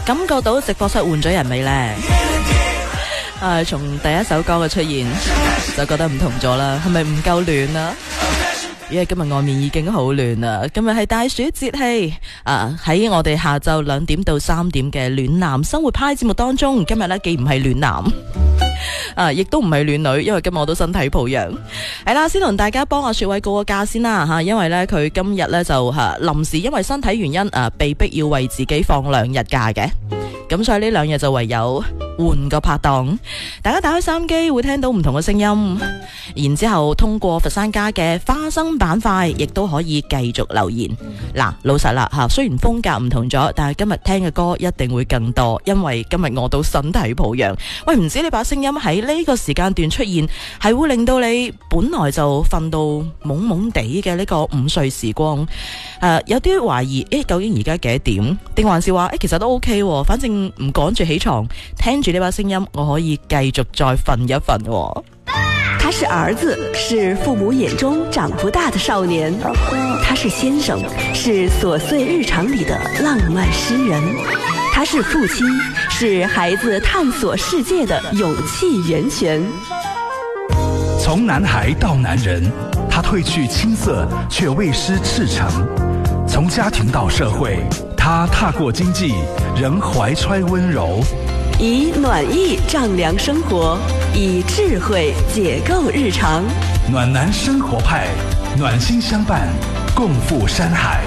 感覺到直播室換咗人未呢？從第一首歌嘅出現就覺得唔同咗啦，係咪唔夠暖啊？因為今日外面已經好暖啦，今日係大暑節氣喺我哋下晝2點到3點嘅暖男生活派節目當中，今日呢既唔係暖男亦都唔係暖女，因為今日我都身體抱恙。係啦，先同大家幫阿雪偉告個假先啦因為呢，佢今日呢就臨時因為身體原因被逼要為自己放2日假嘅，咁所以呢2日就唯有換個拍檔。大家打開收音機會聽到唔同嘅聲音，然之後通過佛山家嘅花生板塊亦都可以繼續留言。嗱，老實啦雖然風格唔同咗，但係今日聽嘅歌一定會更多，因為今日我都身體抱恙。喂，唔知你把聲音喺呢個時間段出現，係會令到你本來就瞓到懵懵地嘅呢個午睡時光有啲懷疑究竟而家幾點，定還是話其實都 OK 反正唔趕住起床，聽住呢把聲音，我可以繼續再瞓一瞓他是兒子，是父母眼中長不大的少年；他是先生，是瑣碎日常裏的浪漫詩人；他是父親，是孩子探索世界的勇氣源泉。 從男孩到男人，他褪去青澀卻未失赤誠；從家庭到社會，他踏過經濟仍懷揣溫柔。 以暖意丈量生活，以智慧解構日常。 暖男生活派，暖心相伴，共赴山海。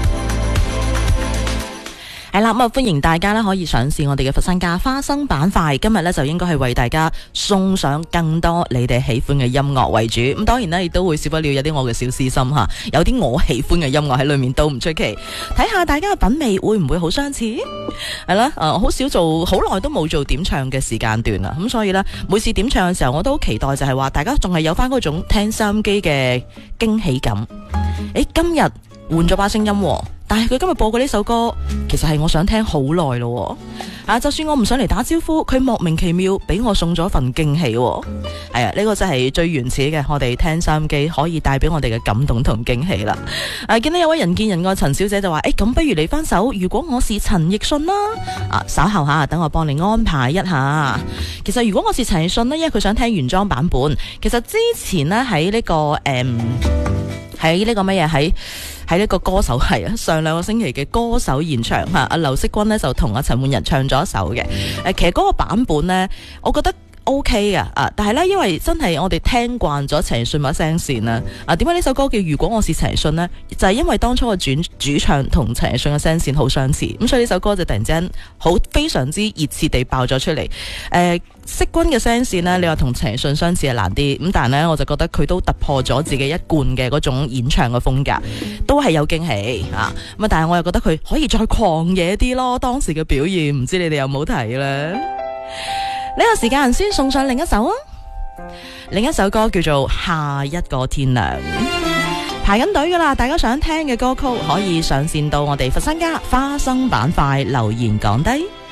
係啦，歡迎大家可以嘗試我哋嘅佛山家花生板塊。今日呢，就應該係為大家送上更多你哋喜歡嘅音樂為主。咁當然呢，亦都會少不了有啲我嘅小私心有啲我喜歡嘅音樂喺裏面都唔出奇。睇下大家嘅品味會唔會好相似？係啦，好少做，好耐都冇做點唱嘅時間段啦。咁所以呢，每次點唱嘅時候，我都好期待就係話大家仲係有翻嗰種聽收音機嘅驚喜感。今日換咗把聲音但係佢今日播過呢首歌，其實係我想聽好耐咯。就算我唔想嚟打招呼，佢莫名其妙俾我送咗份驚喜。係呢個真係最原始嘅，我哋聽收音機可以帶俾我哋嘅感動同驚喜啦。見到有位人見人愛陳小姐就話，咁不如嚟翻首如果我是陳奕迅啦。稍後等我幫你安排一下。其實如果我是陳奕迅呢，因為佢想聽原裝版本。其實之前呢，喺呢個喺呢個乜嘢喺呢個歌手上2個星期嘅歌手現場阿劉惜君呢就同阿陳奐仁唱咗一首嘅。其實嗰個版本呢，我覺得 OK 噶但係呢，因為真係我哋聽慣咗陳奕迅把聲線啦。點解呢首歌叫如果我是陳奕迅呢？就係因為當初個主唱同陳奕迅嘅聲線好相似，咁所以呢首歌就突然之間非常之熱切地爆咗出嚟。惜君嘅聲線呢，你話同陳奕迅相似係難啲，咁但係呢，我就覺得佢都突破咗自己一貫嘅嗰種演唱嘅風格，都係有驚喜咁但係我又覺得佢可以再狂野啲咯，當時嘅表現，唔知你哋有冇睇呢？呢個時間先送上另一首另一首歌叫做下一個天亮，排緊隊噶啦，大家想聽嘅歌曲可以上線到我哋佛山家花生板塊留言講低。